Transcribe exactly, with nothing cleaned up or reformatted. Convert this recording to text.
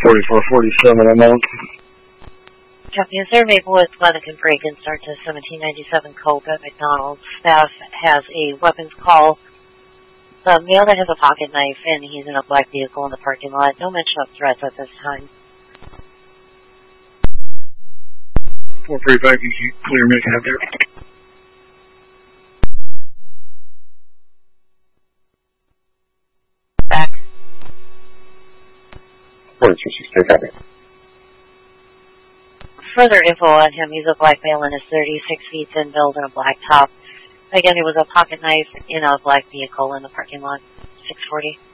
forty-four forty-seven, I'm out. Copy. A survey with Weatherkin break-in starts at seventeen ninety-seven Cope at McDonald's. Staff has a weapons call. The male that has a pocket knife, and he's in a black vehicle in the parking lot. No mention of threats at this time. four forty-five, you can clear me out there. Back. forty-two sixty, copy. Further info on him, he's a black male in his thirties, six feet in build and a black top. Again, he was a pocket knife in a black vehicle in the parking lot. six forty.